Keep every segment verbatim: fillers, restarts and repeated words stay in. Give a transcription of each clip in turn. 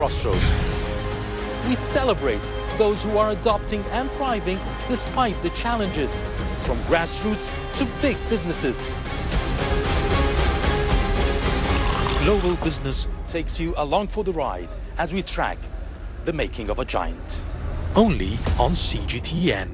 Crossroads. We celebrate those who are adopting and thriving despite the challenges, from grassroots to big businesses. Global Business takes you along for the ride as we track the making of a giant. Only on C G T N.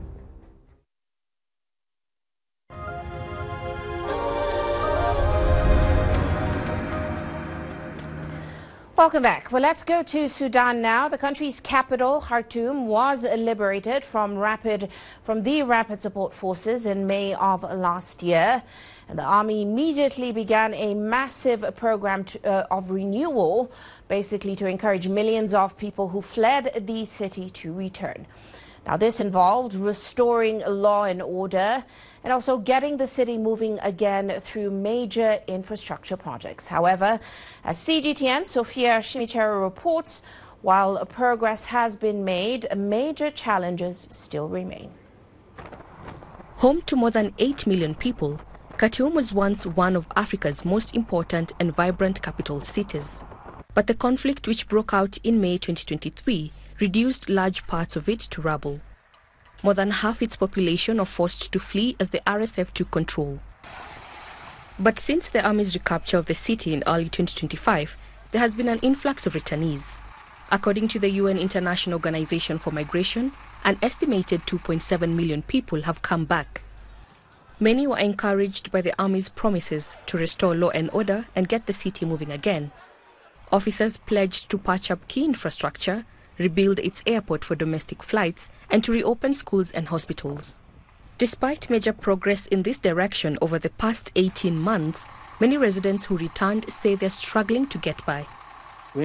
Welcome back. Well, let's go to Sudan now. The country's capital, Khartoum, was liberated from rapid from the Rapid Support Forces in May of last year. And the army immediately began a massive program to, uh, of renewal, basically to encourage millions of people who fled the city to return. Now, this involved restoring law and order and also getting the city moving again through major infrastructure projects. However, as C G T N Sophia Shimichero reports, while progress has been made, major challenges still remain. Home to more than eight million people, Khartoum was once one of Africa's most important and vibrant capital cities. But the conflict which broke out in May twenty twenty-three reduced large parts of it to rubble. More than half its population are forced to flee as the R S F took control. But since the army's recapture of the city in early twenty twenty-five, there has been an influx of returnees. According to the U N International Organization for Migration, an estimated two point seven million people have come back. Many were encouraged by the army's promises to restore law and order and get the city moving again. Officers pledged to patch up key infrastructure, rebuild its airport for domestic flights, and to reopen schools and hospitals. Despite major progress in this direction over the past eighteen months, many residents who returned say they're struggling to get by. We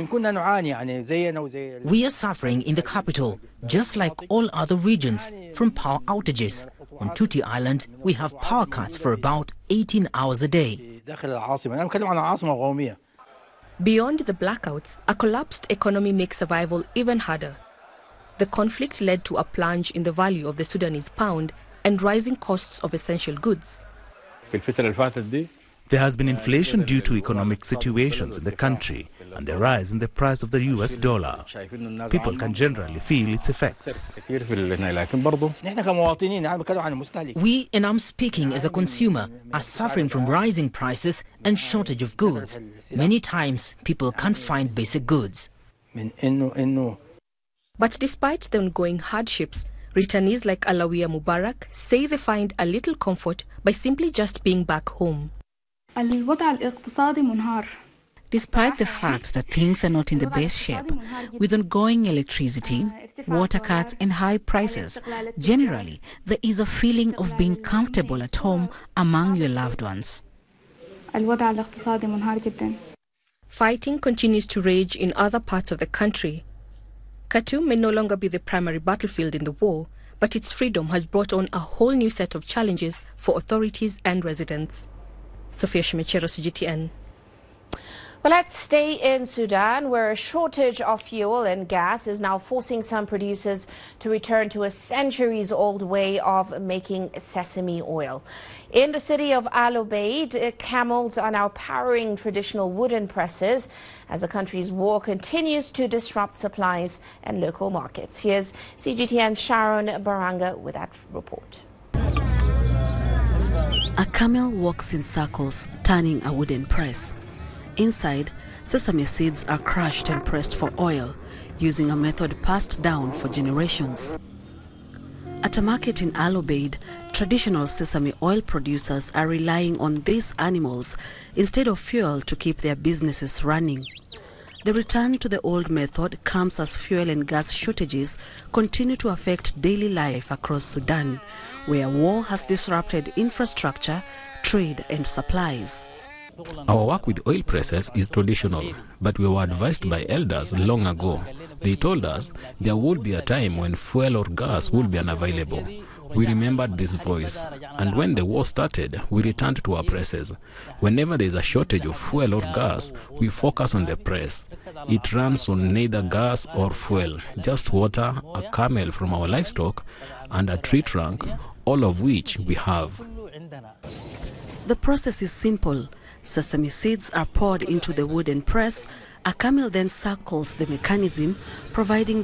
are suffering in the capital, just like all other regions, from power outages. On Tuti Island, we have power cuts for about eighteen hours a day. Beyond the blackouts, a collapsed economy makes survival even harder. The conflict led to a plunge in the value of the Sudanese pound and rising costs of essential goods. There has been inflation due to economic situations in the country and the rise in the price of the U S dollar. People can generally feel its effects. We, and I'm speaking as a consumer, are suffering from rising prices and shortage of goods. Many times, people can't find basic goods. But despite the ongoing hardships, returnees like Alawiya Mubarak say they find a little comfort by simply just being back home. Despite the fact that things are not in the best shape, with ongoing electricity, water cuts and high prices, generally there is a feeling of being comfortable at home among your loved ones. Fighting continues to rage in other parts of the country. Khartoum may no longer be the primary battlefield in the war, but its freedom has brought on a whole new set of challenges for authorities and residents. Sophia Shimichero, C G T N. Well, let's stay in Sudan, where a shortage of fuel and gas is now forcing some producers to return to a centuries-old way of making sesame oil. In the city of Al Obeid, camels are now powering traditional wooden presses as the country's war continues to disrupt supplies and local markets. Here's C G T N Sharon Baranga with that report. A camel walks in circles, turning a wooden press. Inside, sesame seeds are crushed and pressed for oil, using a method passed down for generations. At a market in Al Obeid, traditional sesame oil producers are relying on these animals instead of fuel to keep their businesses running. The return to the old method comes as fuel and gas shortages continue to affect daily life across Sudan, where war has disrupted infrastructure, trade and supplies. Our work with oil presses is traditional, but we were advised by elders long ago. They told us there would be a time when fuel or gas would be unavailable. We remembered this voice, and when the war started, we returned to our presses. Whenever there is a shortage of fuel or gas, we focus on the press. It runs on neither gas or fuel, just water, a camel from our livestock, and a tree trunk, all of which we have. The process is simple. Sesame seeds are poured into the wooden press, A camel then circles the mechanism, providing